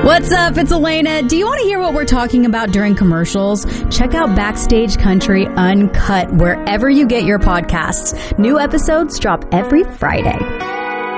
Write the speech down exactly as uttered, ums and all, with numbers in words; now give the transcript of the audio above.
What's up? It's Elena. Do you want to hear what we're talking about during commercials? Check out Backstage Country Uncut wherever you get your podcasts. New episodes drop every Friday.